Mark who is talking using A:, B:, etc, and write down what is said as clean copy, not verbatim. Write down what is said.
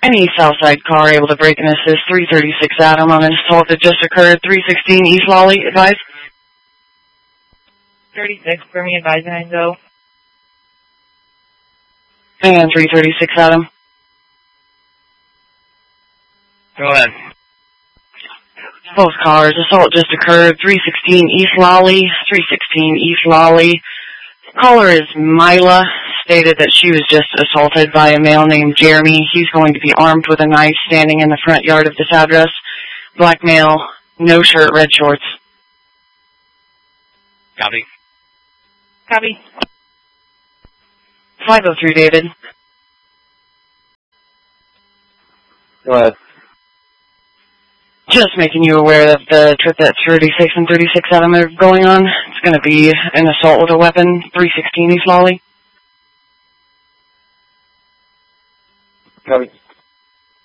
A: Any Southside car able to break and assist 336 Adam on an assault that just occurred, 316 East Lawley, advise.
B: 36, for me, advise 9-0.
A: And 336 Adam.
C: Go ahead.
A: Both cars, assault just occurred, 316 East Lawley, 316 East Lawley. Caller is Mila, stated that she was just assaulted by a male named Jeremy. He's going to be armed with a knife standing in the front yard of this address. Black male, no shirt, red shorts.
C: Copy.
B: Copy.
A: 503 David.
D: Go ahead.
A: Just making you aware of the trip that 36 and 36 Adam are going on. It's going to be an assault with a weapon, 316 East Lawley.
D: Copy.